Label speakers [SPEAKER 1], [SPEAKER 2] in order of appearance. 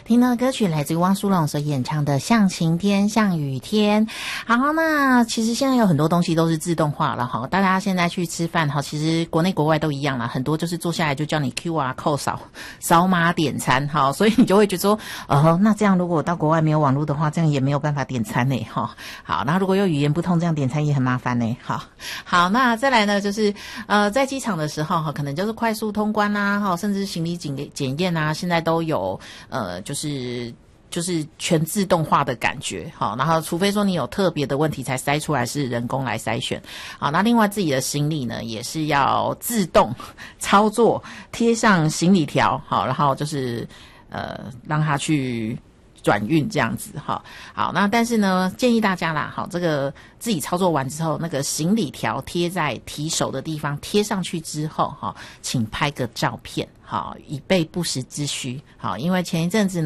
[SPEAKER 1] 听到的歌曲来自于汪苏泷所演唱的《像晴天像雨天》。好，那其实现在有很多东西都是自动化了哈，大家现在去吃饭哈，其实国内国外都一样啦，很多就是坐下来就叫你 QR code 扫码点餐哈，所以你就会觉得说，那这样如果我到国外没有网络的话，这样也没有办法点餐呢哈。好，那如果又语言不通，这样点餐也很麻烦呢。好，那再来呢，就是在机场的时候哈，可能就是快速通关啊，哈，甚至行李检验啊，现在都有就是全自动化的感觉，好，然后除非说你有特别的问题才筛出来是人工来筛选，好，那另外自己的行李呢也是要自动操作贴上行李条，好，然后就是让它去转运这样子哈。好，那但是呢，建议大家啦，好，这个自己操作完之后，那个行李条贴在提手的地方贴上去之后，哈，请拍个照片，好，以备不时之需。好，因为前一阵子呢。